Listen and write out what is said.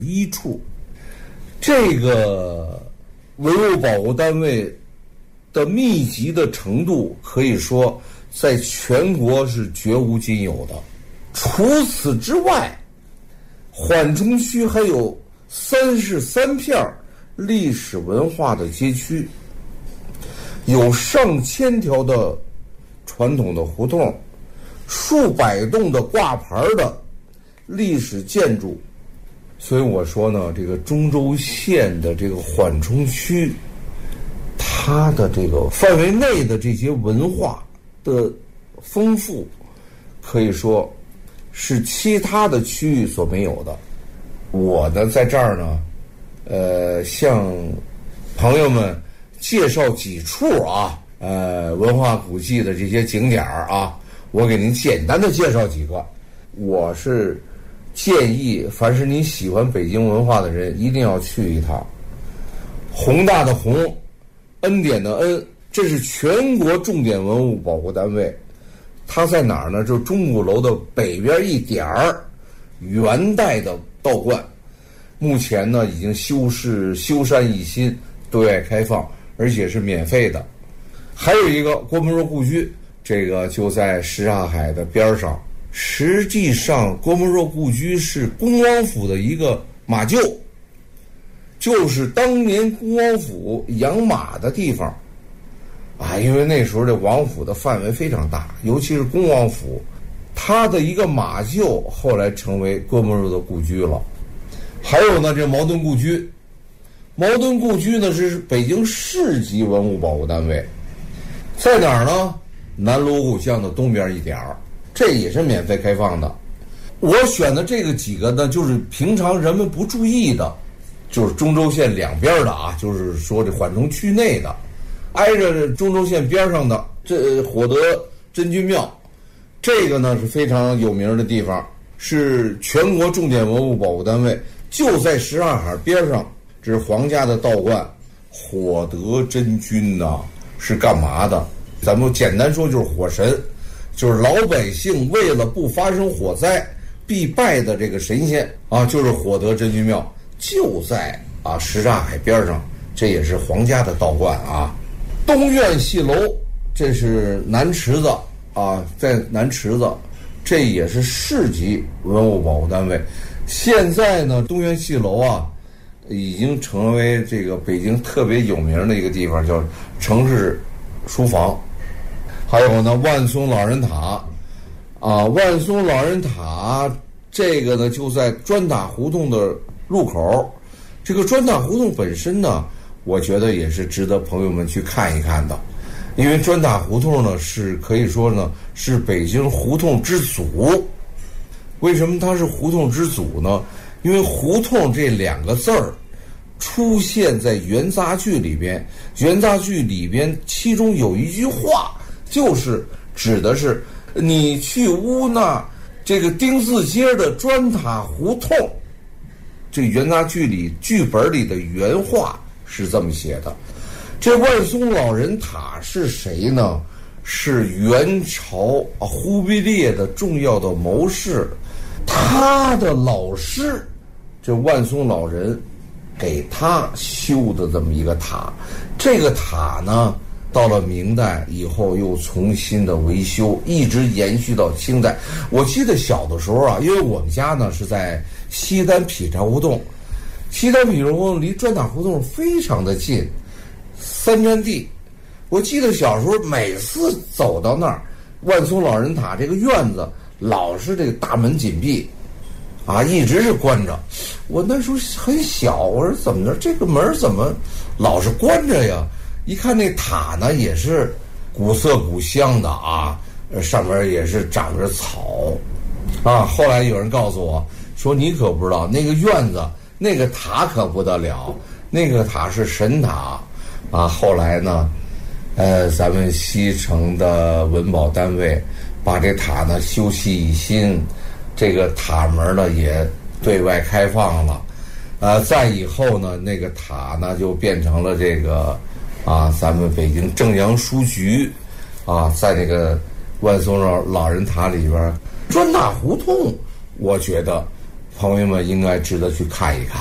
一处。这个文物保护单位的密集的程度，可以说在全国是绝无仅有的。除此之外，缓冲区还有33片历史文化的街区，有上千条的传统的胡同，数百栋的挂牌的历史建筑。所以我说呢，这个中州县的这个缓冲区，它的这个范围内的这些文化的丰富，可以说是其他的区域所没有的。我呢在这儿呢向朋友们介绍几处文化古迹的这些景点啊，我给您简单的介绍几个。我是建议凡是你喜欢北京文化的人一定要去一趟。宏大的宏，恩典的恩，这是全国重点文物保护单位。它在哪儿呢？就是钟鼓楼的北边一点儿，元代的道观，目前呢已经修缮一新，对外开放，而且是免费的。还有一个郭沫若故居，这个就在什刹海的边上。实际上郭沫若故居是恭王府的一个马厩，就是当年恭王府养马的地方因为那时候这王府的范围非常大，尤其是恭王府，它的一个马厩后来成为郭沫若的故居了。还有呢，这茅墩故居，茅墩故居呢是北京市级文物保护单位，在哪儿呢？南锣鼓巷的东边一点儿，这也是免费开放的。我选的这个几个呢，就是平常人们不注意的，就是中州县两边的就是说这缓冲区内的，挨着中州县边上的这火德真君庙，这个呢是非常有名的地方，是全国重点文物保护单位，就在什刹海边上。这是皇家的道观，火德真君是干嘛的？咱们简单说就是火神，就是老百姓为了不发生火灾必拜的这个神仙就是火德真君庙，就在什刹海边上，这也是皇家的道观东院戏楼，这是南池子在南池子，这也是市级文物保护单位。现在呢，东院戏楼已经成为这个北京特别有名的一个地方，叫城市书房。还有呢，万松老人塔万松老人塔这个呢就在砖塔胡同的入口。这个砖塔胡同本身呢，我觉得也是值得朋友们去看一看的，因为砖塔胡同呢是可以说呢是北京胡同之祖。为什么它是胡同之祖呢？因为胡同这两个字儿出现在元杂剧里边，元杂剧里边其中有一句话，就是指的是你去乌那这个丁字街的砖塔胡同。这元杂剧里剧本里的原话是这么写的。这万松老人塔是谁呢？是元朝忽必烈的重要的谋士，他的老师这万松老人给他修的这么一个塔。这个塔呢到了明代以后又重新的维修，一直延续到清代。我记得小的时候因为我们家呢是在西单劈柴胡同，西单劈柴胡同离砖塔胡同非常的近，三站地。我记得小时候每次走到那儿，万松老人塔这个院子老是这个大门紧闭一直是关着。我那时候很小，我说怎么着这个门怎么老是关着呀？一看那塔呢也是古色古香的上面也是长着草后来有人告诉我说，你可不知道那个院子那个塔可不得了，那个塔是神塔后来呢咱们西城的文保单位把这塔呢修葺一新，这个塔门呢也对外开放了再以后呢那个塔呢就变成了这个咱们北京正阳书局在这个万松老人塔里边。砖塔胡同我觉得朋友们应该值得去看一看。